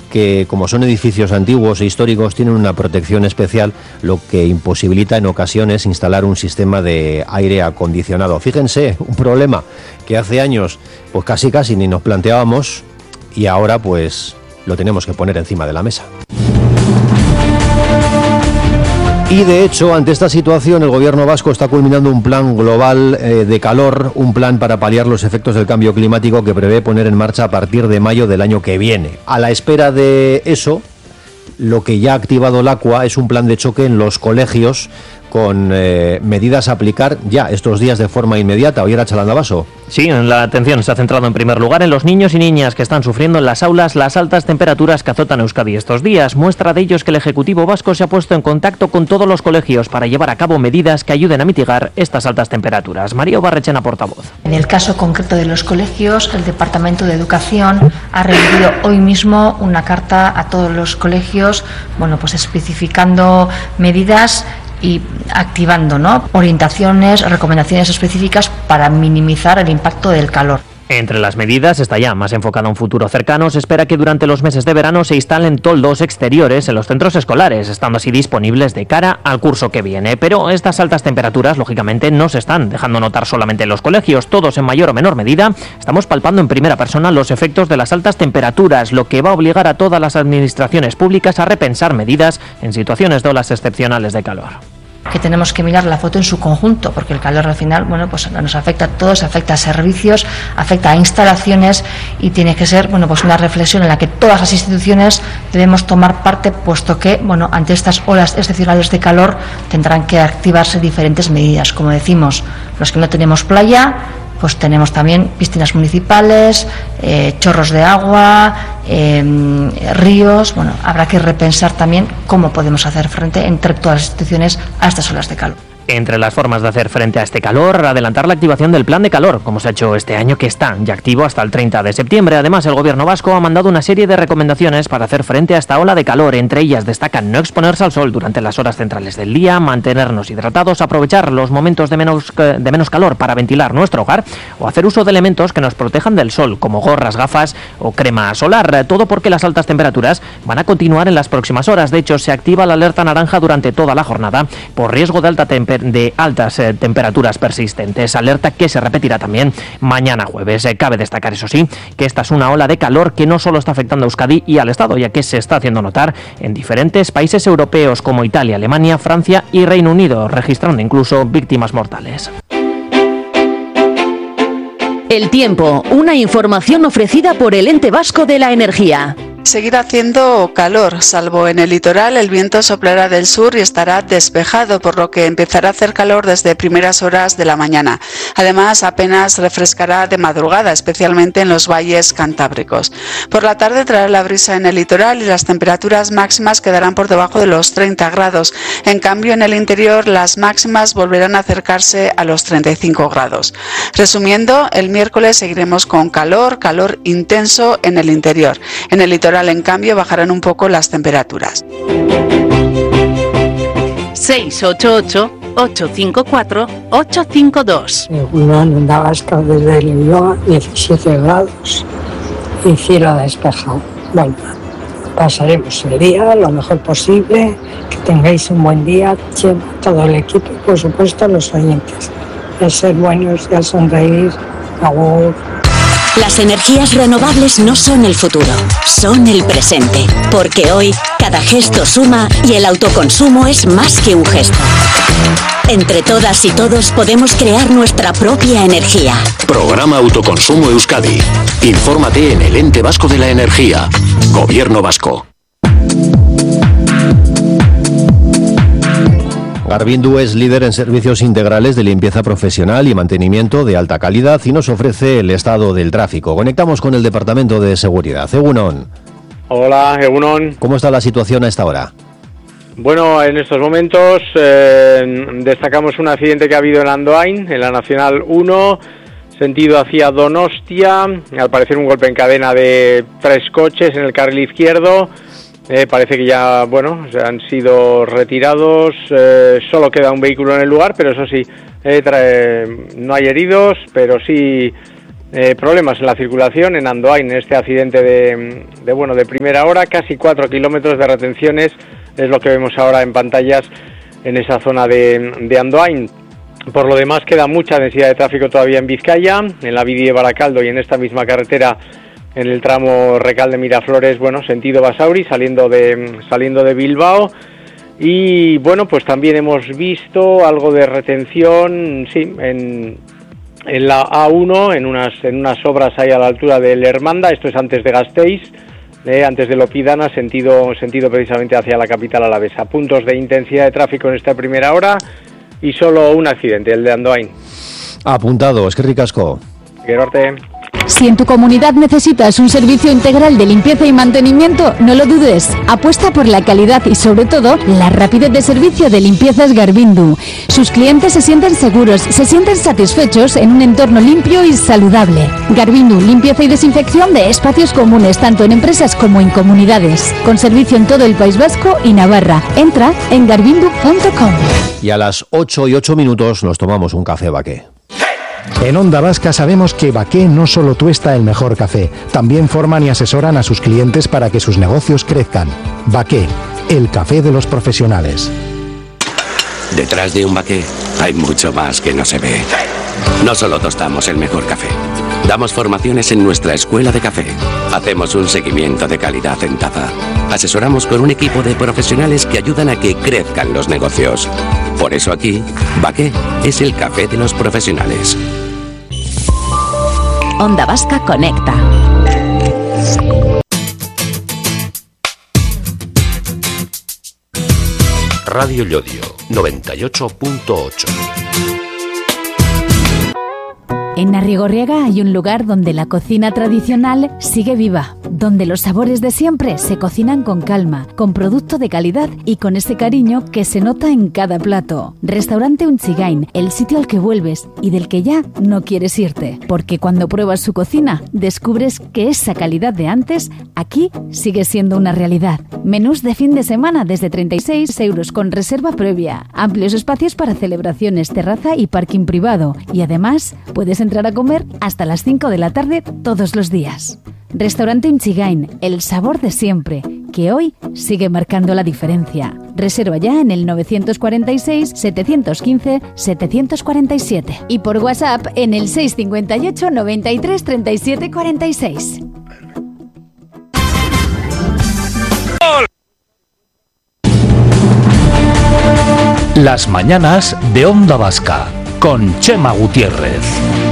que, como son edificios antiguos e históricos, tienen una protección especial, lo que imposibilita en ocasiones instalar un sistema de aire acondicionado. Fíjense, un problema que hace años pues casi ni nos planteábamos y ahora pues lo tenemos que poner encima de la mesa. Y de hecho, ante esta situación, el gobierno vasco está culminando un plan global de calor, un plan para paliar los efectos del cambio climático que prevé poner en marcha a partir de mayo del año que viene. A la espera de eso, lo que ya ha activado LACUA es un plan de choque en los colegios con medidas a aplicar ya estos días de forma inmediata. Oye, Chalanda Basso. Sí, la atención se ha centrado en primer lugar en los niños y niñas que están sufriendo en las aulas las altas temperaturas que azotan Euskadi estos días. Muestra de ello es que el Ejecutivo vasco se ha puesto en contacto con todos los colegios para llevar a cabo medidas que ayuden a mitigar estas altas temperaturas. María Barrechena, portavoz. En el caso concreto de los colegios, el Departamento de Educación ha remitido hoy mismo una carta a todos los colegios, pues especificando medidas y activando, orientaciones, recomendaciones específicas para minimizar el impacto del calor. Entre las medidas está ya más enfocada a un futuro cercano. Se espera que durante los meses de verano se instalen toldos exteriores en los centros escolares, estando así disponibles de cara al curso que viene. Pero estas altas temperaturas, lógicamente, no se están dejando notar solamente en los colegios. Todos, en mayor o menor medida, estamos palpando en primera persona los efectos de las altas temperaturas, lo que va a obligar a todas las administraciones públicas a repensar medidas en situaciones de olas excepcionales de calor. Que tenemos que mirar la foto en su conjunto, porque el calor al final, nos afecta a todos, afecta a servicios, afecta a instalaciones y tiene que ser, una reflexión en la que todas las instituciones debemos tomar parte, puesto que, ante estas olas excepcionales de calor tendrán que activarse diferentes medidas. Como decimos, los que no tenemos playa, pues tenemos también piscinas municipales, chorros de agua, ríos. Habrá que repensar también cómo podemos hacer frente entre todas las instituciones a estas olas de calor. Entre las formas de hacer frente a este calor, adelantar la activación del plan de calor, como se ha hecho este año, que está ya activo hasta el 30 de septiembre. Además, el gobierno vasco ha mandado una serie de recomendaciones para hacer frente a esta ola de calor. Entre ellas destacan no exponerse al sol durante las horas centrales del día, mantenernos hidratados, aprovechar los momentos de menos calor para ventilar nuestro hogar o hacer uso de elementos que nos protejan del sol, como gorras, gafas o crema solar. Todo porque las altas temperaturas van a continuar en las próximas horas. De hecho, se activa la alerta naranja durante toda la jornada por riesgo de altas temperaturas persistentes, alerta que se repetirá también mañana jueves. Cabe destacar, eso sí, que esta es una ola de calor que no solo está afectando a Euskadi y al Estado, ya que se está haciendo notar en diferentes países europeos como Italia, Alemania, Francia y Reino Unido, registrando incluso víctimas mortales. El tiempo, una información ofrecida por el Ente Vasco de la Energía. Seguirá haciendo calor, salvo en el litoral. El viento soplará del sur y estará despejado, por lo que empezará a hacer calor desde primeras horas de la mañana. Además, apenas refrescará de madrugada, especialmente en los valles cantábricos. Por la tarde traerá la brisa en el litoral y las temperaturas máximas quedarán por debajo de los 30 grados. En cambio, en el interior las máximas volverán a acercarse a los 35 grados. Resumiendo, el miércoles seguiremos con calor intenso en el interior. En el litoral, en cambio, bajarán un poco las temperaturas. 688-854-852. Una onda vasca desde el Ulloa, 17 grados y cielo despejado. Bueno, pasaremos el día lo mejor posible, que tengáis un buen día, todo el equipo y por supuesto los oyentes. A ser buenos y a sonreír. Agur. Las energías renovables no son el futuro, son el presente. Porque hoy, cada gesto suma y el autoconsumo es más que un gesto. Entre todas y todos podemos crear nuestra propia energía. Programa Autoconsumo Euskadi. Infórmate en el Ente Vasco de la Energía. Gobierno Vasco. Garbindu es líder en servicios integrales de limpieza profesional y mantenimiento de alta calidad y nos ofrece el estado del tráfico. Conectamos con el Departamento de Seguridad. Egunon. Hola, Egunon. ¿Cómo está la situación a esta hora? Bueno, en estos momentos destacamos un accidente que ha habido en Andoain, en la Nacional 1, sentido hacia Donostia. Al parecer un golpe en cadena de 3 coches en el carril izquierdo. Parece que ya, han sido retirados, solo queda un vehículo en el lugar, pero eso sí, no hay heridos, pero sí problemas en la circulación en Andoain, en este accidente de primera hora, casi 4 kilómetros de retenciones, es lo que vemos ahora en pantallas en esa zona de Andoain. Por lo demás, queda mucha densidad de tráfico todavía en Vizcaya, en la Bidi de Baracaldo y en esta misma carretera en el tramo Recalde-Miraflores, sentido Basauri, saliendo de Bilbao. Y pues también hemos visto algo de retención, sí, en la A1, en unas obras ahí a la altura de Lermanda, esto es antes de Gasteiz, antes de Lopidana, sentido precisamente hacia la capital alavesa. Puntos de intensidad de tráfico en esta primera hora y solo un accidente, el de Andoain. Apuntado, es que ricasco. Gerarte. Si en tu comunidad necesitas un servicio integral de limpieza y mantenimiento, no lo dudes. Apuesta por la calidad y, sobre todo, la rapidez de servicio de Limpiezas Garvindu. Sus clientes se sienten seguros, se sienten satisfechos en un entorno limpio y saludable. Garvindu, limpieza y desinfección de espacios comunes, tanto en empresas como en comunidades. Con servicio en todo el País Vasco y Navarra. Entra en garvindu.com. Y a las 8:08 nos tomamos un café Baqué. En Onda Vasca sabemos que Baqué no solo tuesta el mejor café, también forman y asesoran a sus clientes para que sus negocios crezcan. Baqué, el café de los profesionales. Detrás de un Baqué hay mucho más que no se ve. No solo tostamos el mejor café, damos formaciones en nuestra escuela de café, hacemos un seguimiento de calidad en taza, asesoramos con un equipo de profesionales que ayudan a que crezcan los negocios. Por eso aquí, Baqué es el café de los profesionales. Onda Vasca conecta. Radio Llodio, 98.8. En Arrigorriaga hay un lugar donde la cocina tradicional sigue viva, donde los sabores de siempre se cocinan con calma, con producto de calidad y con ese cariño que se nota en cada plato. Restaurante Unchigain, el sitio al que vuelves y del que ya no quieres irte, porque cuando pruebas su cocina descubres que esa calidad de antes aquí sigue siendo una realidad. Menús de fin de semana desde 36 euros con reserva previa, amplios espacios para celebraciones, terraza y parking privado, y además puedes entrar a comer hasta las 5 de la tarde todos los días. Restaurante Unchigain, el sabor de siempre, que hoy sigue marcando la diferencia. Reserva ya en el 945-715-747 y por WhatsApp en el 658 93 37 46. Las mañanas de Onda Vasca con Chema Gutiérrez.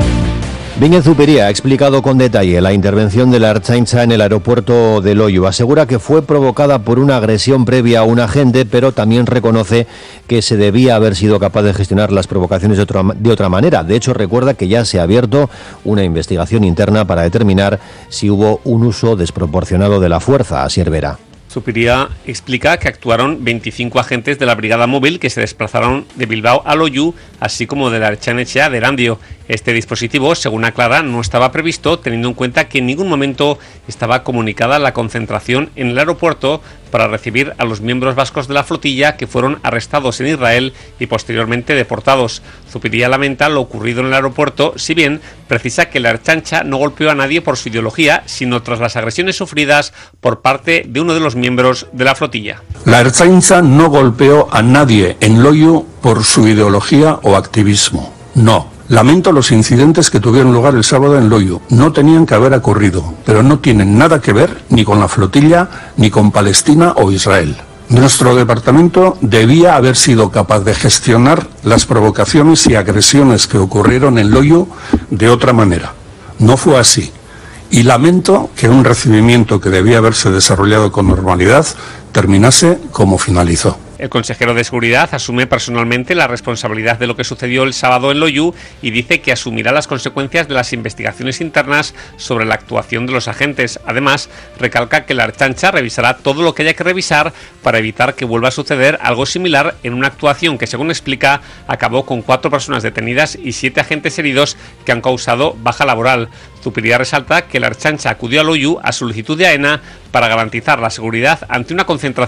Bingen Zupiria ha explicado con detalle la intervención de la Ertzaintza en el aeropuerto de Loiu. Asegura que fue provocada por una agresión previa a un agente, pero también reconoce que se debía haber sido capaz de gestionar las provocaciones de otra manera. De hecho, recuerda que ya se ha abierto una investigación interna para determinar si hubo un uso desproporcionado de la fuerza. Asier Vera. Zupiria explica que actuaron 25 agentes de la brigada móvil que se desplazaron de Bilbao a Loiu, así como de la Ertzain-Etxea de Erandio. Este dispositivo, según aclara, no estaba previsto, teniendo en cuenta que en ningún momento estaba comunicada la concentración en el aeropuerto para recibir a los miembros vascos de la flotilla que fueron arrestados en Israel y posteriormente deportados. Zupiria lamenta lo ocurrido en el aeropuerto, si bien precisa que la Ertzaintza no golpeó a nadie por su ideología, sino tras las agresiones sufridas por parte de uno de los miembros de la flotilla. La Ertzaintza no golpeó a nadie en Loiu por su ideología o activismo. No. Lamento los incidentes que tuvieron lugar el sábado en Loiu. No tenían que haber ocurrido, pero no tienen nada que ver ni con la flotilla, ni con Palestina o Israel. Nuestro departamento debía haber sido capaz de gestionar las provocaciones y agresiones que ocurrieron en Loiu de otra manera. No fue así. Y lamento que un recibimiento que debía haberse desarrollado con normalidad terminase como finalizó. El consejero de Seguridad asume personalmente la responsabilidad de lo que sucedió el sábado en Loiu y dice que asumirá las consecuencias de las investigaciones internas sobre la actuación de los agentes. Además, recalca que la Ertzaintza revisará todo lo que haya que revisar para evitar que vuelva a suceder algo similar en una actuación que, según explica, acabó con 4 personas detenidas y 7 agentes heridos que han causado baja laboral. Zupiria resalta que la Ertzaintza acudió a Loiu a solicitud de AENA para garantizar la seguridad ante una concentración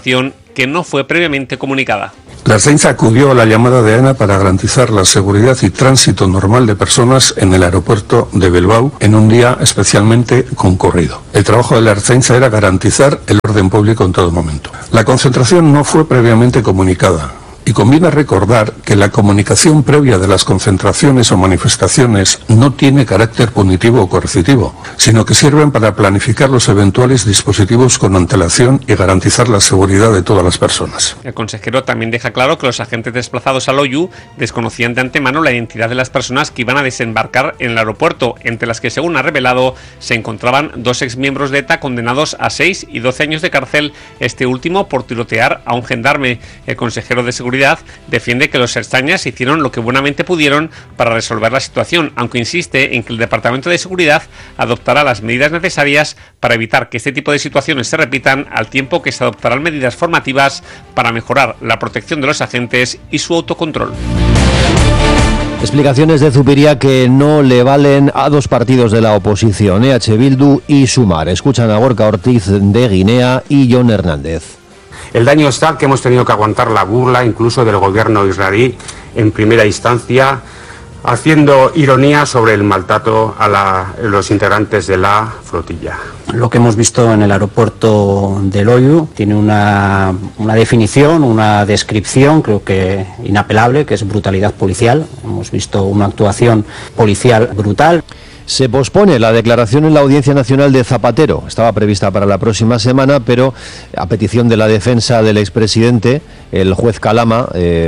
que no fue previamente comunicada. La Ertzaintza acudió a la llamada de AENA para garantizar la seguridad y tránsito normal de personas en el aeropuerto de Bilbao en un día especialmente concurrido. El trabajo de la Ertzaintza era garantizar el orden público en todo momento. La concentración no fue previamente comunicada. Y conviene recordar que la comunicación previa de las concentraciones o manifestaciones no tiene carácter punitivo o coercitivo, sino que sirven para planificar los eventuales dispositivos con antelación y garantizar la seguridad de todas las personas. El consejero también deja claro que los agentes desplazados a Loiu desconocían de antemano la identidad de las personas que iban a desembarcar en el aeropuerto, entre las que, según ha revelado, se encontraban 2 exmiembros de ETA condenados a 6 y 12 años de cárcel, este último por tirotear a un gendarme. El consejero de Seguridad defiende que los ertzainas hicieron lo que buenamente pudieron para resolver la situación, aunque insiste en que el Departamento de Seguridad adoptará las medidas necesarias para evitar que este tipo de situaciones se repitan, al tiempo que se adoptarán medidas formativas para mejorar la protección de los agentes y su autocontrol. Explicaciones de Zupiria que no le valen a 2 partidos de la oposición, EH Bildu y Sumar. Escuchan a Gorka Ortiz de Guinea y Jon Hernández. El daño está que hemos tenido que aguantar la burla incluso del gobierno israelí en primera instancia, haciendo ironía sobre el maltrato a los integrantes de la flotilla. Lo que hemos visto en el aeropuerto de Loiu tiene una definición, una descripción, creo que inapelable, que es brutalidad policial. Hemos visto una actuación policial brutal. Se pospone la declaración en la Audiencia Nacional de Zapatero. Estaba prevista para la próxima semana, pero a petición de la defensa del expresidente, el juez Calama,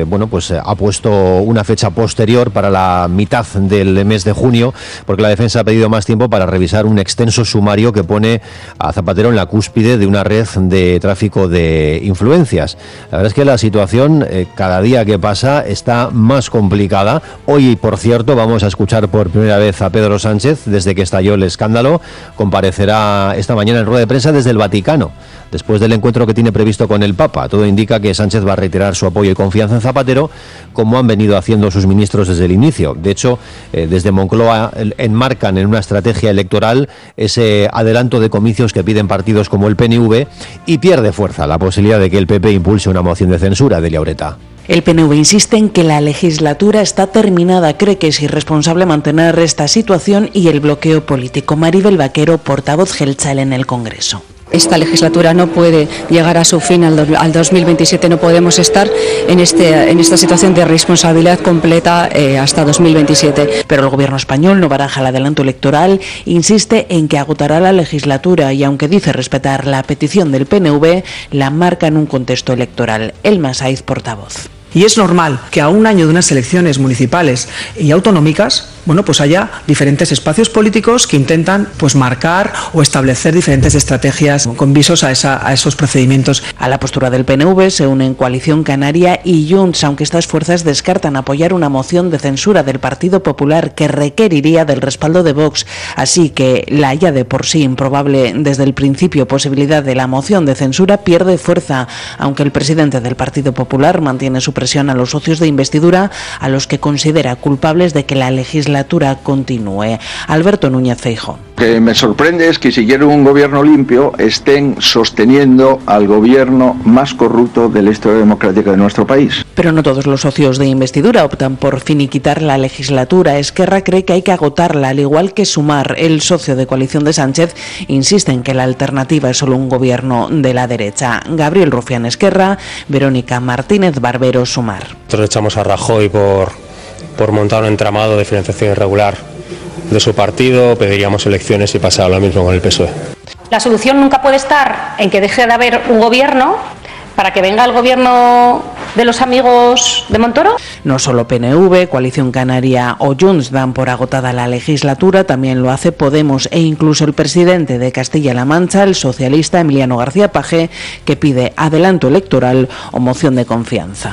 ha puesto una fecha posterior para la mitad del mes de junio, porque la defensa ha pedido más tiempo para revisar un extenso sumario que pone a Zapatero en la cúspide de una red de tráfico de influencias. La verdad es que la situación, cada día que pasa, está más complicada. Hoy, por cierto, vamos a escuchar por primera vez a Pedro Sánchez, desde que estalló el escándalo. Comparecerá esta mañana en rueda de prensa desde el Vaticano, después del encuentro que tiene previsto con el Papa. Todo indica que Sánchez va a reiterar su apoyo y confianza en Zapatero, como han venido haciendo sus ministros desde el inicio. De hecho, desde Moncloa enmarcan en una estrategia electoral ese adelanto de comicios que piden partidos como el PNV, y pierde fuerza la posibilidad de que el PP impulse una moción de censura. Delia Oreta. El PNV insiste en que la legislatura está terminada, cree que es irresponsable mantener esta situación y el bloqueo político. Maribel Vaquero, portavoz Geltzale en el Congreso. Esta legislatura no puede llegar a su fin al 2027, no podemos estar en esta situación de responsabilidad completa hasta 2027. Pero el gobierno español no baraja el adelanto electoral, insiste en que agotará la legislatura y, aunque dice respetar la petición del PNV, la marca en un contexto electoral. Elma Saiz, portavoz. Y es normal que a un año de unas elecciones municipales y autonómicas, haya diferentes espacios políticos que intentan marcar o establecer diferentes estrategias con visos a esos procedimientos. A la postura del PNV se unen Coalición Canaria y Junts, aunque estas fuerzas descartan apoyar una moción de censura del Partido Popular que requeriría del respaldo de Vox. Así que la ya de por sí improbable desde el principio posibilidad de la moción de censura pierde fuerza, aunque el presidente del Partido Popular mantiene su presión a los socios de investidura, a los que considera culpables de que la legislatura continúe. Alberto Núñez Feijóo. Lo que me sorprende es que si quieren un gobierno limpio estén sosteniendo al gobierno más corrupto de la historia democrática de nuestro país. Pero no todos los socios de investidura optan por finiquitar la legislatura. Esquerra cree que hay que agotarla, al igual que Sumar. El socio de coalición de Sánchez insiste en que la alternativa es solo un gobierno de la derecha. Gabriel Rufián, Esquerra. Verónica Martínez Barbero, Sumar. Nosotros echamos a Rajoy por montar un entramado de financiación irregular de su partido, pediríamos elecciones y pasar lo mismo con el PSOE. La solución nunca puede estar en que deje de haber un gobierno para que venga el gobierno de los amigos de Montoro. No solo PNV, Coalición Canaria o Junts dan por agotada la legislatura, también lo hace Podemos e incluso el presidente de Castilla-La Mancha, el socialista Emiliano García Paje, que pide adelanto electoral o moción de confianza.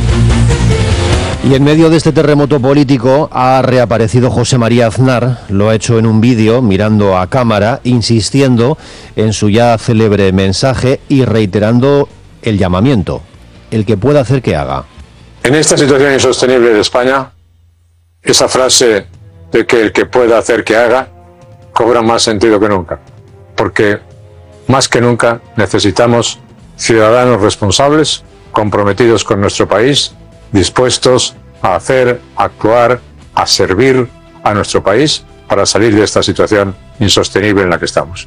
Y en medio de este terremoto político ha reaparecido José María Aznar. Lo ha hecho en un vídeo mirando a cámara, insistiendo en su ya célebre mensaje y reiterando el llamamiento, el que pueda hacer que haga. En esta situación insostenible de España, esa frase de que el que pueda hacer que haga cobra más sentido que nunca, porque más que nunca necesitamos ciudadanos responsables, comprometidos con nuestro país, dispuestos a hacer, a actuar, a servir a nuestro país para salir de esta situación insostenible en la que estamos.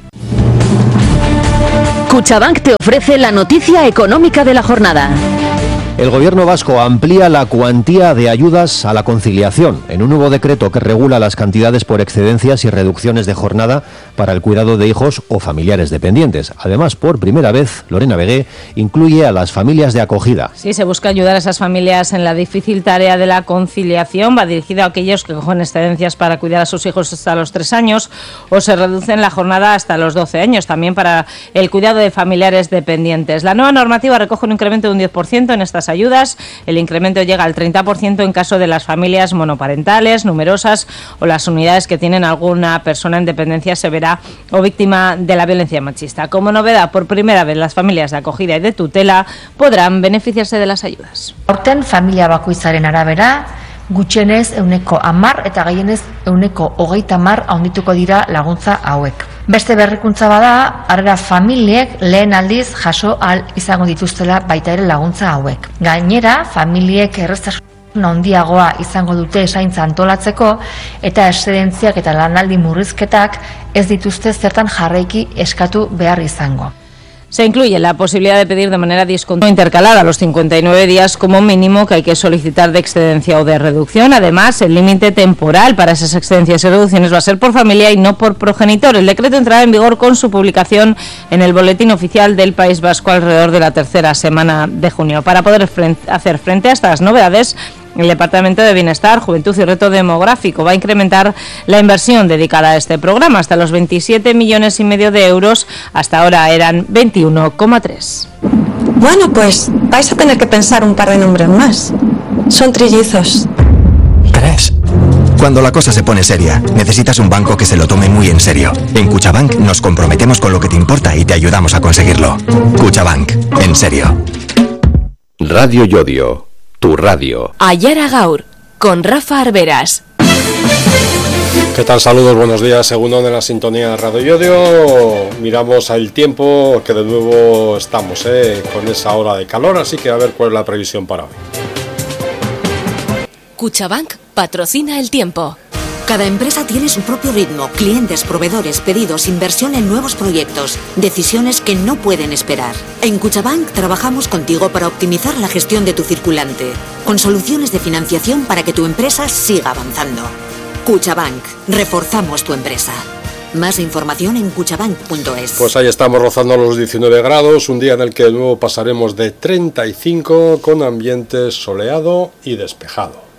Cuchabank te ofrece la noticia económica de la jornada. El gobierno vasco amplía la cuantía de ayudas a la conciliación en un nuevo decreto que regula las cantidades por excedencias y reducciones de jornada para el cuidado de hijos o familiares dependientes. Además, por primera vez, Lorena Vegué incluye a las familias de acogida. Sí, se busca ayudar a esas familias en la difícil tarea de la conciliación. Va dirigida a aquellos que cogen excedencias para cuidar a sus hijos hasta los 3 años o se reducen la jornada hasta los 12 años, también para el cuidado de familiares dependientes. La nueva normativa recoge un incremento de un 10% en estas ayudas. El incremento llega al 30% en caso de las familias monoparentales, numerosas o las unidades que tienen alguna persona en dependencia severa o víctima de la violencia machista. Como novedad, por primera vez las familias de acogida y de tutela podrán beneficiarse de las ayudas. Aurten familia bakoitzaren arabera, gutxienez 10% eta gehienez 30% handituko dira laguntza hauek. Beste berrikuntza bada, harrera familiek lehen aldiz jaso ahal izango dituztela baita ere laguntza hauek. Gainera, familiek erreztasun handiagoa izango dute zaintza antolatzeko eta eszedentziak eta lanaldi murrizketak ez dituzte zertan jarraiki eskatu behar izango. Se incluye la posibilidad de pedir de manera discontinua intercalada los 59 días como mínimo que hay que solicitar de excedencia o de reducción. Además, el límite temporal para esas excedencias y reducciones va a ser por familia y no por progenitor. El decreto entrará en vigor con su publicación en el Boletín Oficial del País Vasco alrededor de la tercera semana de junio. Para poder hacer frente a estas novedades, el Departamento de Bienestar, Juventud y Reto Demográfico va a incrementar la inversión dedicada a este programa hasta los 27,5 millones de euros. Hasta ahora eran 21,3. Bueno, pues vais a tener que pensar un par de nombres más. Son trillizos. 3. Cuando la cosa se pone seria, necesitas un banco que se lo tome muy en serio. En Cuchabank nos comprometemos con lo que te importa y te ayudamos a conseguirlo. Cuchabank, en serio. Radio Yodio. Tu radio. Ayara Gaur, con Rafa Arberas. ¿Qué tal? Saludos, buenos días. Segundo en la sintonía de Radio Yodio. Miramos al tiempo, que de nuevo estamos con esa hora de calor, así que a ver cuál es la previsión para hoy. Cuchabank patrocina el tiempo. Cada empresa tiene su propio ritmo, clientes, proveedores, pedidos, inversión en nuevos proyectos, decisiones que no pueden esperar. En Cuchabank trabajamos contigo para optimizar la gestión de tu circulante, con soluciones de financiación para que tu empresa siga avanzando. Cuchabank, reforzamos tu empresa. Más información en cuchabank.es. Pues ahí estamos rozando los 19 grados, un día en el que de nuevo pasaremos de 35 con ambiente soleado y despejado.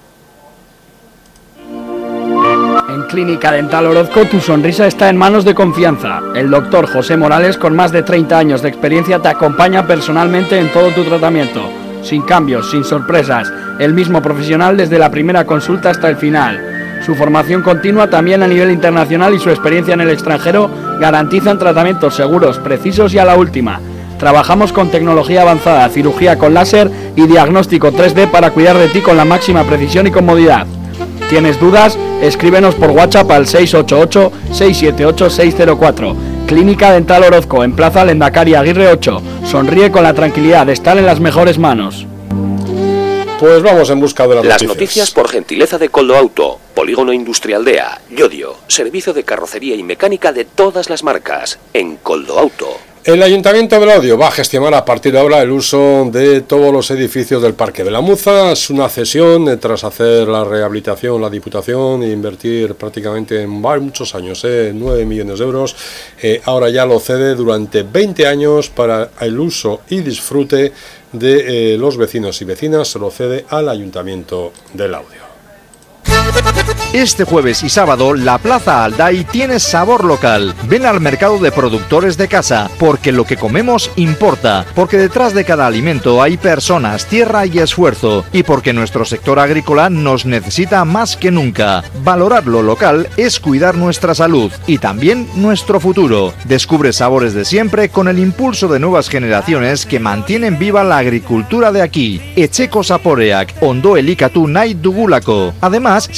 En Clínica Dental Orozco tu sonrisa está en manos de confianza. El doctor José Morales, con más de 30 años de experiencia, te acompaña personalmente en todo tu tratamiento. Sin cambios, sin sorpresas, el mismo profesional desde la primera consulta hasta el final. Su formación continua también a nivel internacional y su experiencia en el extranjero garantizan tratamientos seguros, precisos y a la última. Trabajamos con tecnología avanzada, cirugía con láser y diagnóstico 3D para cuidar de ti con la máxima precisión y comodidad. ¿Tienes dudas? Escríbenos por WhatsApp al 688-678-604. Clínica Dental Orozco, en Plaza Lendakari Aguirre 8. Sonríe con la tranquilidad de estar en las mejores manos. Pues vamos en busca de las noticias por gentileza de Coldo Auto, Polígono Industrial Aldea, Llodio, servicio de carrocería y mecánica de todas las marcas, en Coldo Auto. El Ayuntamiento de Llodio va a gestionar a partir de ahora el uso de todos los edificios del Parque de la Muza. Es una cesión tras hacer la rehabilitación, la Diputación, e invertir prácticamente en muchos años, 9 millones de euros. Ahora ya lo cede durante 20 años para el uso y disfrute de los vecinos y vecinas. Se lo cede al Ayuntamiento de Llodio. Este jueves y sábado la Plaza Alday tiene sabor local. Ven al mercado de productores de casa, porque lo que comemos importa, porque detrás de cada alimento hay personas, tierra y esfuerzo, y porque nuestro sector agrícola nos necesita más que nunca. Valorar lo local es cuidar nuestra salud y también nuestro futuro. Descubre sabores de siempre con el impulso de nuevas generaciones que mantienen viva la agricultura de aquí. Etxeko zaporeak, ondo elikatu nahi dugulako. Además, si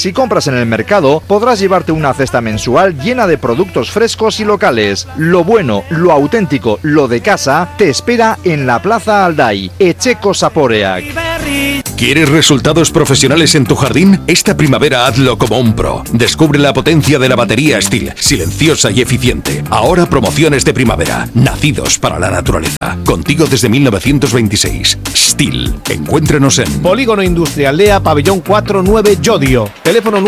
Si compras en el mercado, podrás llevarte una cesta mensual llena de productos frescos y locales. Lo bueno, lo auténtico, lo de casa, te espera en la Plaza Alday, Echeco Saporeac. ¿Quieres resultados profesionales en tu jardín? Esta primavera hazlo como un pro. Descubre la potencia de la batería Stihl, silenciosa y eficiente. Ahora promociones de primavera, nacidos para la naturaleza. Contigo desde 1926. Stihl. Encuéntrenos en Polígono Industrial Aldea, Pabellón 49, Llodio. Teléfono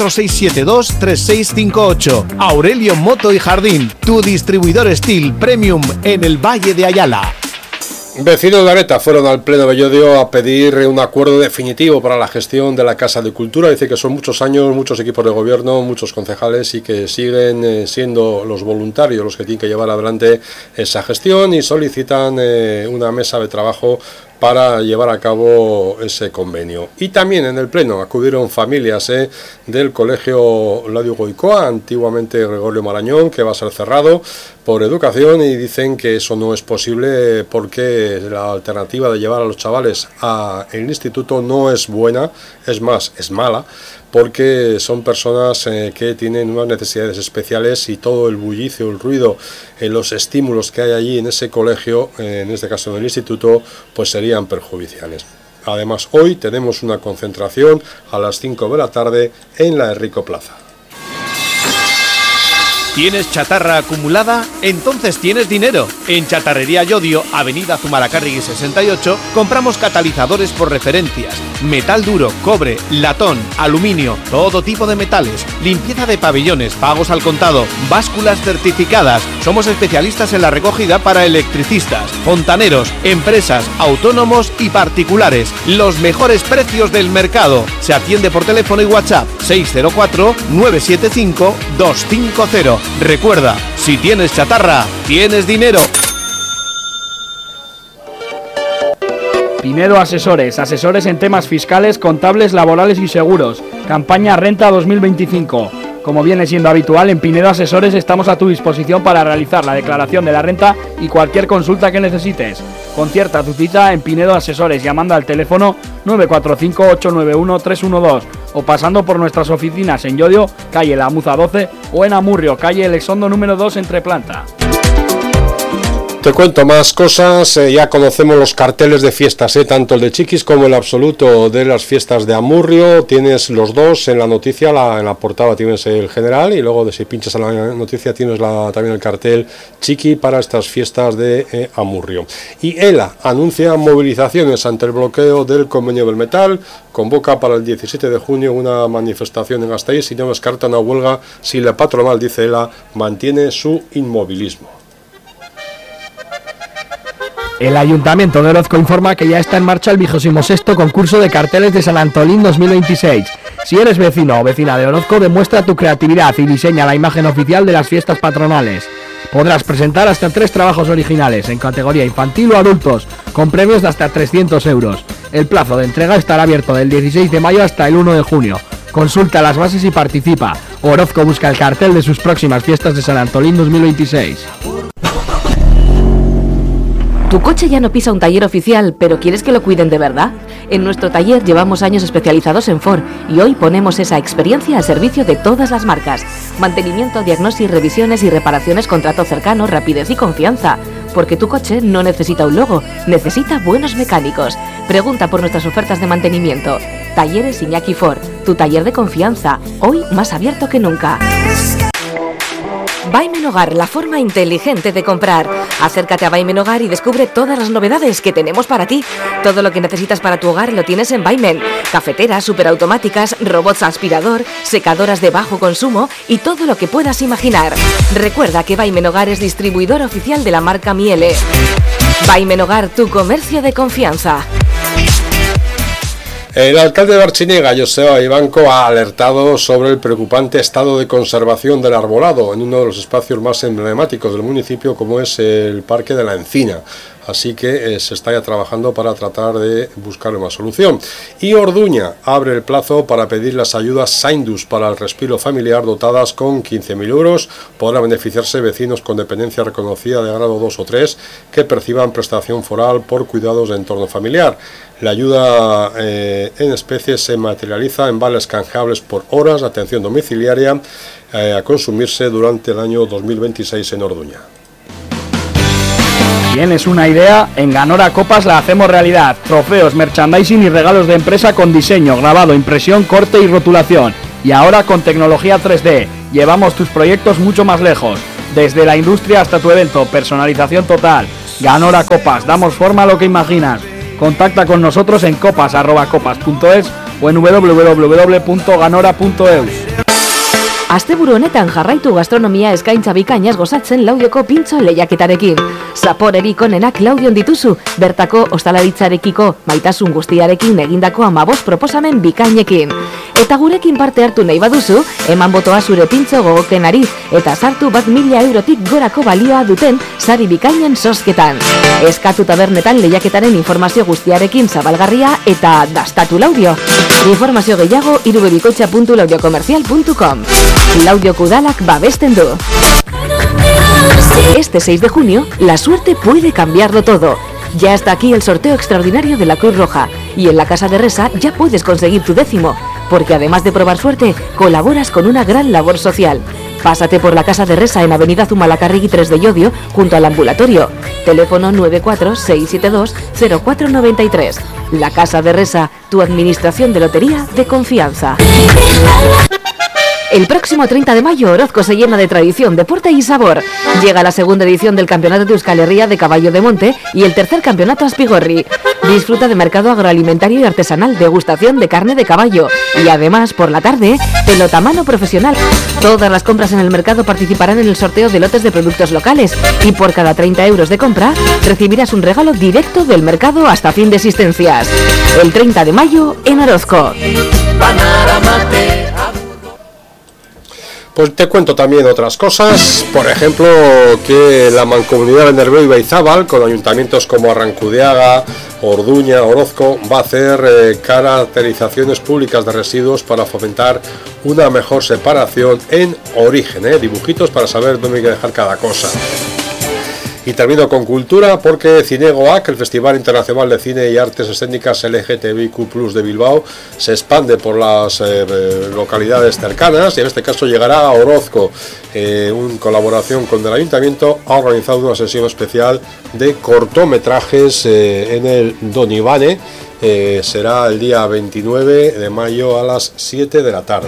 946723658. Aurelio Moto y Jardín, tu distribuidor Stihl Premium en el Valle de Ayala. Vecinos de Areta fueron al Pleno de Llodio a pedir un acuerdo definitivo para la gestión de la Casa de Cultura. Dice que son muchos años, muchos equipos de gobierno, muchos concejales y que siguen siendo los voluntarios los que tienen que llevar adelante esa gestión y solicitan una mesa de trabajo para llevar a cabo ese convenio. Y también en el Pleno acudieron familias del Colegio Ladio Goicoa, antiguamente Gregorio Marañón, que va a ser cerrado por educación, y dicen que eso no es posible porque la alternativa de llevar a los chavales al instituto no es buena, es más, es mala, porque son personas que tienen unas necesidades especiales y todo el bullicio, el ruido, los estímulos que hay allí en ese colegio, en este caso en el instituto, pues serían perjudiciales. Además, hoy tenemos una concentración a las 5 de la tarde en la Enrico Plaza. ¿Tienes chatarra acumulada? Entonces tienes dinero. En Chatarrería Llodio, Avenida Zumalacárregui 68, compramos catalizadores por referencias, metal duro, cobre, latón, aluminio, todo tipo de metales, limpieza de pabellones, pagos al contado, básculas certificadas. Somos especialistas en la recogida para electricistas, fontaneros, empresas, autónomos y particulares. Los mejores precios del mercado. Se atiende por teléfono y WhatsApp 604-975-250. Recuerda, si tienes chatarra, tienes dinero. Pinedo Asesores, asesores en temas fiscales, contables, laborales y seguros. Campaña Renta 2025. Como viene siendo habitual, en Pinedo Asesores estamos a tu disposición para realizar la declaración de la renta y cualquier consulta que necesites. Concierta tu cita en Pinedo Asesores llamando al teléfono 945-891-312 o pasando por nuestras oficinas en Llodio, calle La Muza 12, o en Amurrio, calle El Exondo número 2, Entreplanta. Te cuento más cosas, ya conocemos los carteles de fiestas, tanto el de Chiquis como el absoluto de las fiestas de Amurrio. Tienes los dos en la noticia, en la portada tienes el general y luego si pinchas a la noticia tienes también el cartel Chiqui para estas fiestas de Amurrio. Y ELA anuncia movilizaciones ante el bloqueo del convenio del metal, convoca para el 17 de junio una manifestación en Gasteiz y no descarta una huelga si la patronal, dice ELA, mantiene su inmovilismo. El Ayuntamiento de Orozco informa que ya está en marcha el 26º concurso de carteles de San Antolín 2026. Si eres vecino o vecina de Orozco, demuestra tu creatividad y diseña la imagen oficial de las fiestas patronales. Podrás presentar hasta 3 trabajos originales en categoría infantil o adultos, con premios de hasta 300 euros. El plazo de entrega estará abierto del 16 de mayo hasta el 1 de junio. Consulta las bases y participa. Orozco busca el cartel de sus próximas fiestas de San Antolín 2026. ¿Tu coche ya no pisa un taller oficial, pero quieres que lo cuiden de verdad? En nuestro taller llevamos años especializados en Ford y hoy ponemos esa experiencia al servicio de todas las marcas. Mantenimiento, diagnosis, revisiones y reparaciones con trato cercano, rapidez y confianza. Porque tu coche no necesita un logo, necesita buenos mecánicos. Pregunta por nuestras ofertas de mantenimiento. Talleres Iñaki Ford, tu taller de confianza, hoy más abierto que nunca. Vaimen Hogar, la forma inteligente de comprar. Acércate a Vaimen Hogar y descubre todas las novedades que tenemos para ti. Todo lo que necesitas para tu hogar lo tienes en Vaimen. Cafeteras, superautomáticas, robots aspirador, secadoras de bajo consumo y todo lo que puedas imaginar. Recuerda que Vaimen Hogar es distribuidor oficial de la marca Miele. Vaimen Hogar, tu comercio de confianza. El alcalde de Barchinega, Joseba Ibanco, ha alertado sobre el preocupante estado de conservación del arbolado en uno de los espacios más emblemáticos del municipio, como es el Parque de la Encina. así que se está ya trabajando para tratar de buscar una solución. Y Orduña abre el plazo para pedir las ayudas Saindus para el respiro familiar, dotadas con 15.000 euros. Podrán beneficiarse vecinos con dependencia reconocida de grado 2 o 3 que perciban prestación foral por cuidados de entorno familiar. La ayuda en especie se materializa en vales canjeables por horas de atención domiciliaria a consumirse durante el año 2026 en Orduña. ¿Tienes una idea? En Ganora Copas la hacemos realidad. Trofeos, merchandising y regalos de empresa con diseño, grabado, impresión, corte y rotulación. Y ahora con tecnología 3D. Llevamos tus proyectos mucho más lejos. Desde la industria hasta tu evento, personalización total. Ganora Copas, damos forma a lo que imaginas. Contacta con nosotros en copas@copas.es o en www.ganora.eus. Asteburu honetan jarraitu gastronomia eskaintza bikainaz gozatzen Laudioko pintxo lehiaketarekin. Zaporerik onenak Laudion dituzu, bertako ostalaritzarekiko maitasun guztiarekin egindako 15 proposamen bikainekin. Eta gurekin parte hartu nahi baduzu, eman botoa zure pintxo gogokenari eta sartu 1.000 eurotik gorako balioa duten sari bikainen zozketan. Eskatu tabernetan lehiaketaren informazio guztiarekin zabalgarria eta dastatu Laudio. Informazio gehiago irubebikoitza.laudiocomercial.com. Laudioko udalak babesten du. Este 6 de junio, la suerte puede cambiarlo todo. Ya está aquí el sorteo extraordinario de la Cruz Roja y en la Casa de Resa ya puedes conseguir tu 10º, porque además de probar suerte, colaboras con una gran labor social. Pásate por la Casa de Resa en Avenida Zumalacárregui 3 de Llodio, junto al ambulatorio. Teléfono 946720493. La Casa de Resa, tu administración de lotería de confianza. El próximo 30 de mayo, Orozco se llena de tradición, deporte y sabor. Llega la segunda edición del Campeonato de Euskal Herria de Caballo de Monte y el tercer Campeonato Aspigorri. Disfruta de mercado agroalimentario y artesanal, degustación de carne de caballo y además, por la tarde, pelotamano profesional. Todas las compras en el mercado participarán en el sorteo de lotes de productos locales y por cada 30 euros de compra recibirás un regalo directo del mercado hasta fin de existencias. El 30 de mayo en Orozco. Pues te cuento también otras cosas, por ejemplo, que la Mancomunidad de Nervión y Baizábal, con ayuntamientos como Arrancudiaga, Orduña, Orozco, va a hacer caracterizaciones públicas de residuos para fomentar una mejor separación en origen, dibujitos para saber dónde hay que dejar cada cosa. Y termino con cultura porque Cinegoac, el Festival Internacional de Cine y Artes Escénicas LGTBIQ+ de Bilbao, se expande por las localidades cercanas y en este caso llegará a Orozco. En colaboración con el Ayuntamiento ha organizado una sesión especial de cortometrajes en el Don Ivane. Será el día 29 de mayo a las 7 de la tarde.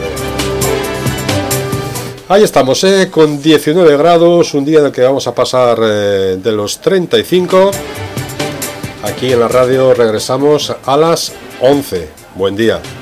Ahí estamos, con 19 grados, un día en el que vamos a pasar de los 35. Aquí en la radio regresamos a las 11. Buen día.